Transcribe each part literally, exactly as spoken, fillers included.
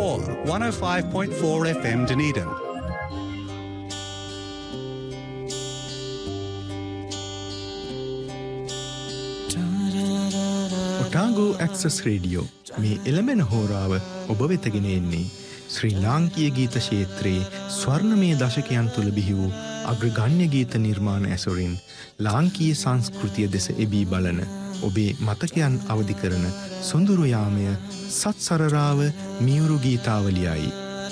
or one oh five point four F M Dunedin. Otago Access Radio මේ එළඹෙන හෝරාව ඔබ වෙතගෙන එන්නේ ශ්‍රී ලාංකීය ගීත ක්ෂේත්‍රයේ ස්වර්ණමය දශකයන් තුල බිහි වූ අග්‍රගණ්‍ය ගීත නිර්මාණ ඇසුරින් ලාංකීය සංස්කෘතිය දෙස එබී බලන ඔබේ මතකයන් අවදි කරන සොඳුරු යාමය සත්සරරාව මියුරු ගීතාවලියයි.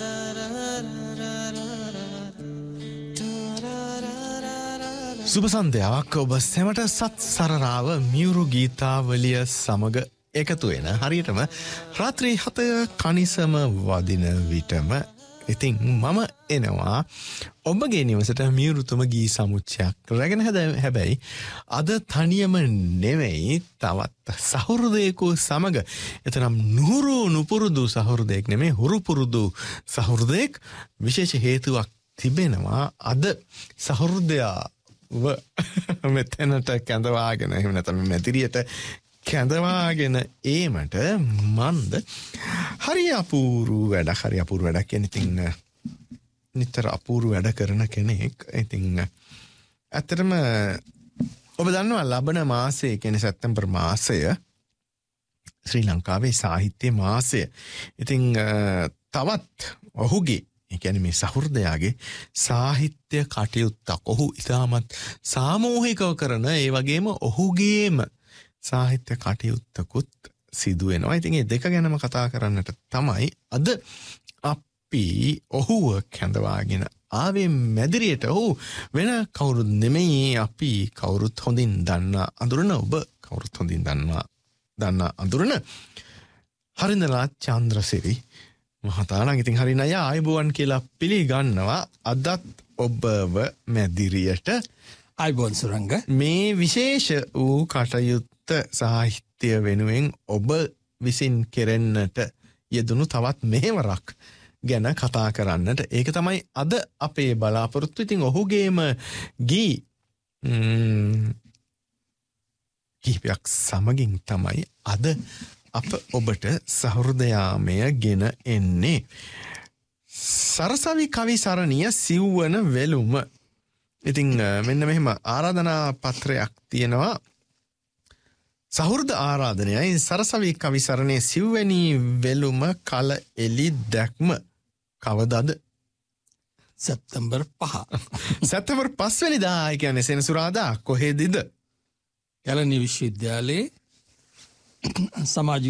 සුබ සන්ධ්‍යාවක් ඔබ සැමට සත්සරරාව මියුරු ගීතාවලිය සමග එකතු වෙන හරියටම රාත්‍රී හත කනිසම වදින විටම ඉතින් මම එනවා ඔබගේ නිවසට මියුරුතුම ගී සමුච්චයක් රැගෙන හැබැයි අද තනියම නෙවෙයි තවත් සහෘදයෙකු සමග එතරම් නුහුරු නුපුරුදු සහෘදයෙක් නෙමේ හුරු පුරුදු සහෘදයෙක් විශේෂ හේතුවක් තිබෙනවා අද සහෘදයාව මෙතැනට කැඳවාගෙන එහෙම නැත්නම් මැදිරියට කැඳවාගෙන ඒමට මන්ද හරි අපූරු වැඩ හරි අපූරු වැඩක් කියන්නේ ඉතින් නිතර අපූරු වැඩ කරන කෙනෙක්. ඉතින් ඇත්තටම ඔබ දන්නවා ලබන මාසය කියන්නේ සැප්තැම්බර් මාසය ශ්‍රී ලංකාවේ සාහිත්‍ය මාසය. ඉතින් තවත් ඔහුගේ ඒ කියන්නේ මේ සහෘදයාගේ සාහිත්‍ය කටයුත්තක් ඔහු ඉතාමත් සාමූහිකව කරන ඒ වගේම ඔහුගේම සාහිත්‍ය කටයුත්තකුත් සිදු වෙනවා. ඉතින් මේ දෙක ගැනම කතා කරන්නට තමයි අද අපි ඔහුව කැඳවාගෙන ආවේ මැදිරියට. ඔහු වෙන කවුරුත් නෙමෙයි අපි කවුරුත් හොඳින් දන්නා අඳුරන ඔබ කවුරුත් හොඳින් දන්නා දන්නා අඳුරන හරින්දනාත් චන්ද්‍රසිරි මහතා නම් ඉතින් හරින අය ආයුබෝවන් කියලා පිළිගන්නවා. අදත් ඔබව මැදිරියට ආයුබෝවන් සුරංග මේ විශේෂ වූ කටයුත්ත සාහිත්‍ය වෙනුවෙන් ඔබ විසින් කෙරෙන්නට යෙදුණු තවත් මෙහෙවරක් ගැන කතා කරන්නට. ඒක තමයි අද අපේ බලාපොරොත්තු. ඉතින් ඔහුගේම ගී කිහිපයක් සමගින් තමයි අද අප ඔබට සහෘදයාමය ගෙන එන්නේ. සරසවි කවි සරණිය සිව්වන වෙළුම. ඉතින් මෙන්න මෙහෙම ආරාධනා පත්‍රයක් තියෙනවා. සහෘද ආරාධනයයි සරසවි කවි සරණේ සිව්වැනි වෙළුම කල එලි දැක්ම කවදද? සැප්තැම්බර් පහ. සැප්තැම්බර් පහ වෙනිදා කියන්නේ සෙනසුරාදා. කොහෙදද? කැලණි විශ්වවිද්‍යාලයේ සමාජ